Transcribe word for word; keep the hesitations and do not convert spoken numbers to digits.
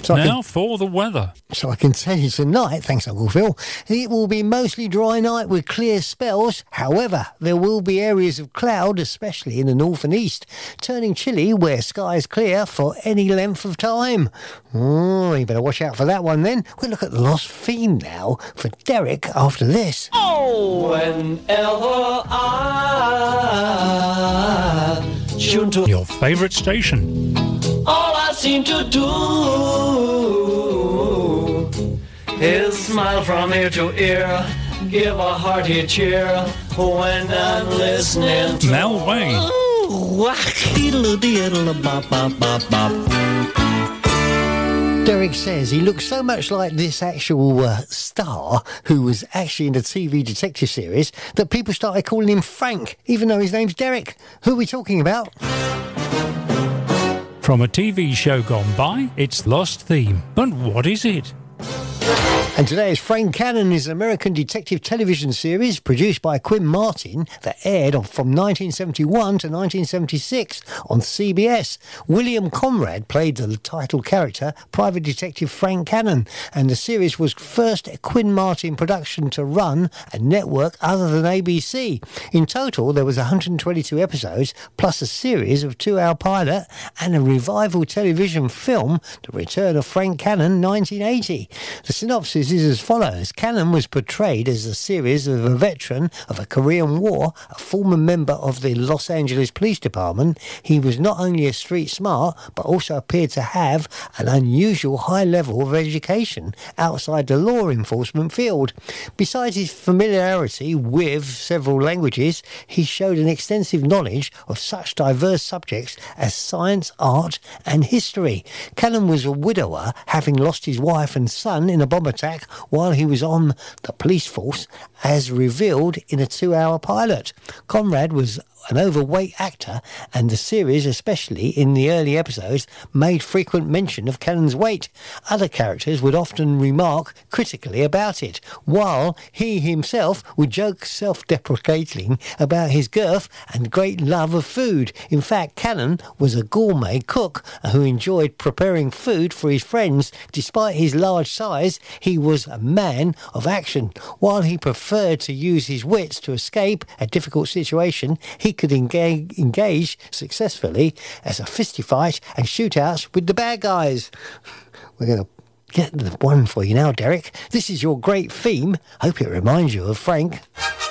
So now for the weather. So I can tell you tonight, thanks Uncle Phil, it will be mostly dry night with clear spells. However, there will be areas of cloud, especially in the north and east, turning chilly where skies clear for any length of time. Oh, you better watch out for that one then. We'll look at the lost theme now for Derek after this. Oh, whenever I tune to your favourite station, all I seem to do is smile from ear to ear, give a hearty cheer when I'm listening to Mel Wayne. Derek says he looks so much like this actual uh, star who was actually in the T V detective series that people started calling him Frank, even though his name's Derek. Who are we talking about? From a T V show gone by, it's Lost Theme. But what is it? And today is Frank Cannon, his American detective television series produced by Quinn Martin that aired from nineteen seventy-one to nineteen seventy-six on C B S. William Conrad played the title character, Private Detective Frank Cannon, and the series was first a Quinn Martin production to run a network other than A B C. In total, there was one hundred twenty-two episodes, plus a series of two-hour pilot and a revival television film, The Return of Frank Cannon, nineteen eighty. The synopsis is as follows. Cannon was portrayed as a series of a veteran of a Korean War, a former member of the Los Angeles Police Department. He was not only a street smart, but also appeared to have an unusual high level of education outside the law enforcement field. Besides his familiarity with several languages, he showed an extensive knowledge of such diverse subjects as science, art, and history. Cannon was a widower, having lost his wife and son in a bomb attack while he was on the police force, as revealed in a two-hour pilot. Conrad was an overweight actor, and the series, especially in the early episodes, made frequent mention of Cannon's weight. Other characters would often remark critically about it, while he himself would joke self-deprecating about his girth and great love of food. In fact, Cannon was a gourmet cook who enjoyed preparing food for his friends. Despite his large size, he was a man of action. While he preferred to use his wits to escape a difficult situation, he could engage, engage successfully as a fisty fight and shootouts with the bad guys. We're going to get the one for you now, Derek. This is your great theme. Hope it reminds you of Frank.